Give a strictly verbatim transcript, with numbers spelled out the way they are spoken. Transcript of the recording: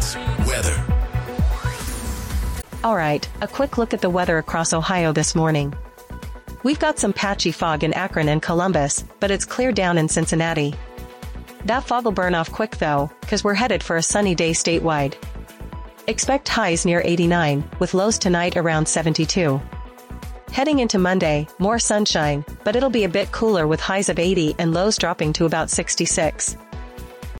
Sports Weather. All right, a quick look at the weather across Ohio this morning. We've got some patchy fog in Akron and Columbus, but it's cleared down in Cincinnati. That fog will burn off quick though, cause we're headed for a sunny day statewide. Expect highs near eighty-nine, with lows tonight around seventy-two. Heading into Monday, more sunshine, but it'll be a bit cooler with highs of eighty and lows dropping to about sixty-six.